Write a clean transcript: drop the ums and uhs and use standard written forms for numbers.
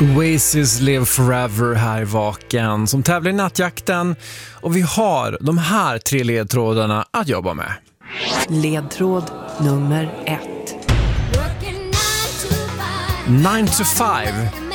Oasis Live Forever här i Vaken som tävlar i nattjakten, och vi har de här 3 ledtrådarna att jobba med. Ledtråd nummer 1. 9 to 5